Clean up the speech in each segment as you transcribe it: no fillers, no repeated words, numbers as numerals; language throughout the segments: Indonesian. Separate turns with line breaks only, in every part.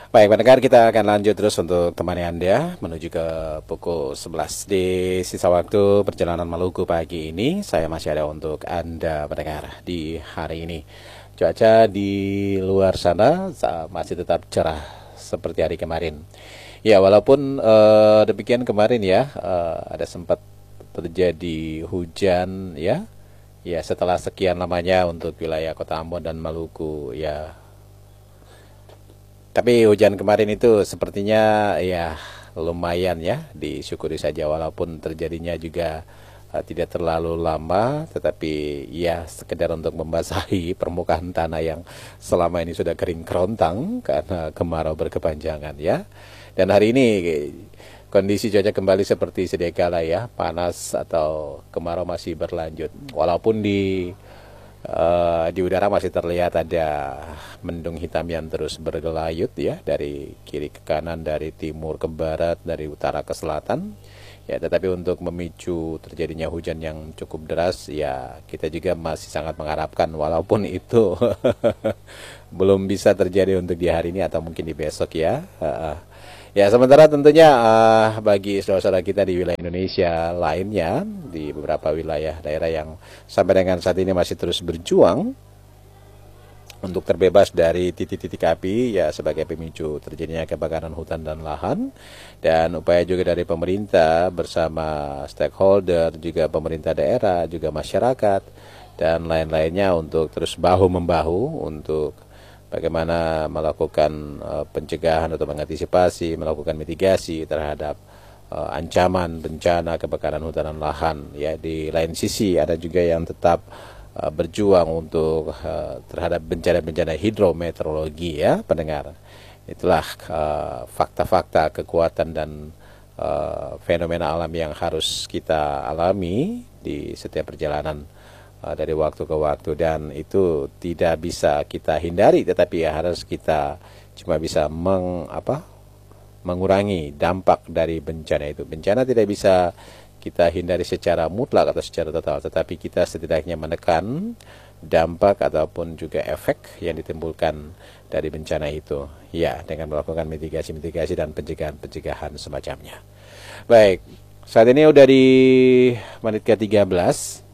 Baik, pendengar, kita akan lanjut terus untuk temani Anda menuju ke pukul 11 di sisa waktu perjalanan Maluku pagi ini. Saya masih ada untuk Anda pendengar di hari ini. Cuaca di luar sana masih tetap cerah seperti hari kemarin. Ya, walaupun demikian kemarin ya, ada sempat terjadi hujan ya. Ya, setelah sekian lamanya untuk wilayah Kota Ambon dan Maluku ya. Tapi hujan kemarin itu sepertinya ya lumayan ya, disyukuri saja walaupun terjadinya juga tidak terlalu lama, tetapi ya sekedar untuk membasahi permukaan tanah yang selama ini sudah kering kerontang karena kemarau berkepanjangan ya. Dan hari ini kondisi cuaca kembali seperti sedia kala ya, panas atau kemarau masih berlanjut. Walaupun di udara masih terlihat ada mendung hitam yang terus bergelayut ya, dari kiri ke kanan, dari timur ke barat, dari utara ke selatan ya. Tetapi untuk memicu terjadinya hujan yang cukup deras ya, kita juga masih sangat mengharapkan, walaupun itu belum bisa terjadi untuk di hari ini atau mungkin di besok ya. Ya, sementara tentunya bagi saudara-saudara kita di wilayah Indonesia lainnya, di beberapa wilayah daerah yang sampai dengan saat ini masih terus berjuang untuk terbebas dari titik-titik api ya, sebagai pemicu terjadinya kebakaran hutan dan lahan, dan upaya juga dari pemerintah bersama stakeholder, juga pemerintah daerah, juga masyarakat dan lain-lainnya untuk terus bahu-membahu untuk bagaimana melakukan pencegahan atau mengantisipasi, melakukan mitigasi terhadap ancaman bencana kebakaran hutan dan lahan ya. Di lain sisi ada juga yang tetap berjuang untuk terhadap bencana-bencana hidrometeorologi ya, pendengar. Itulah fakta-fakta kekuatan dan fenomena alam yang harus kita alami di setiap perjalanan dari waktu ke waktu, dan itu tidak bisa kita hindari, tetapi ya harus kita cuma bisa mengurangi dampak dari bencana itu. Bencana tidak bisa kita hindari secara mutlak atau secara total, tetapi kita setidaknya menekan dampak ataupun juga efek yang ditimbulkan dari bencana itu ya, dengan melakukan mitigasi-mitigasi dan pencegahan-pencegahan semacamnya. Baik, saat ini udah di menit ke-13.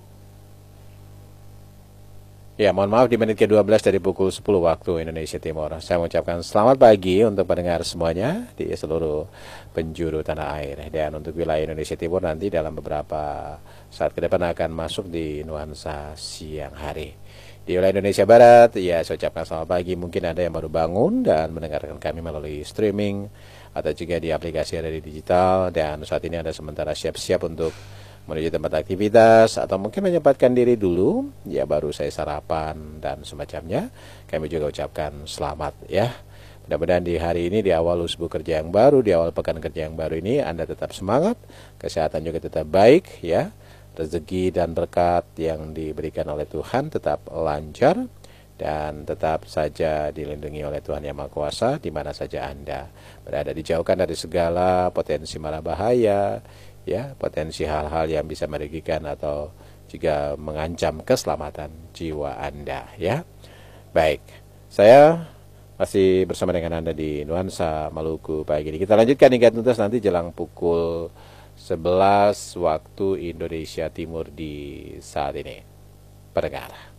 Ya, mohon maaf, di menit ke-12 dari pukul 10 waktu Indonesia Timur. Saya mengucapkan selamat pagi untuk pendengar semuanya di seluruh penjuru tanah air. Dan untuk wilayah Indonesia Timur nanti dalam beberapa saat ke depan akan masuk di nuansa siang hari. Di wilayah Indonesia Barat, ya saya ucapkan selamat pagi. Mungkin ada yang baru bangun dan mendengarkan kami melalui streaming atau juga di aplikasi yang ada di digital. Dan saat ini Anda sementara siap-siap untuk menuju tempat aktivitas atau mungkin menyempatkan diri dulu ya, baru saya sarapan dan semacamnya. Kami juga ucapkan selamat ya. Mudah-mudahan di hari ini, di awal usbu kerja yang baru, di awal pekan kerja yang baru ini, Anda tetap semangat, kesehatan juga tetap baik ya, rezeki dan berkat yang diberikan oleh Tuhan tetap lancar, dan tetap saja dilindungi oleh Tuhan Yang Maha Kuasa di mana saja Anda berada, dijauhkan dari segala potensi mara bahaya ya, potensi hal-hal yang bisa merugikan atau juga mengancam keselamatan jiwa Anda ya. Baik, saya masih bersama dengan Anda di Nuansa Maluku pagi ini. Kita lanjutkan hingga tuntas nanti jelang pukul 11 waktu Indonesia Timur di saat ini, pendengar.